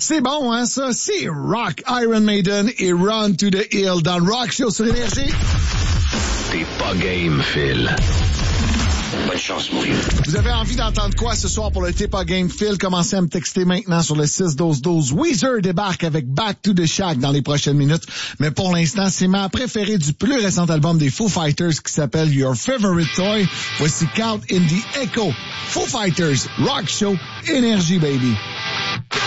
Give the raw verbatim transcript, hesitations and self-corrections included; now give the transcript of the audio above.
C'est bon, hein, ça? C'est Rock, Iron Maiden et Run to the Hill dans le Rock Show sur Énergie. T'es pas game, Phil. Bonne chance, mon vieux. Vous avez envie d'entendre quoi ce soir pour le T'es pas game, Phil? Commencez à me texter maintenant sur le six douze douze. Weezer débarque avec Back to the Shack dans les prochaines minutes. Mais pour l'instant, c'est ma préférée du plus récent album des Foo Fighters qui s'appelle Your Favorite Toy. Voici Count in the Echo. Foo Fighters, Rock Show, Énergie, baby.